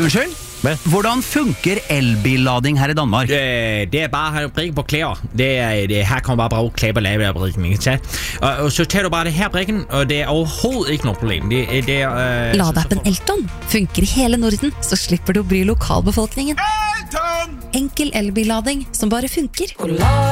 Unnskyld? Hvordan funker elbillading her i Danmark? Det bare at brikke på klær. Her kan man bare bruge klær på lavebrikken, ikke sant? Og så tager du bare det her brikken, og det overhovedet ikke noe problem. Ladeappen Elton funker i hele Norden, så slipper du å bry lokalbefolkningen. Elton! Enkel elbillading som bare funker.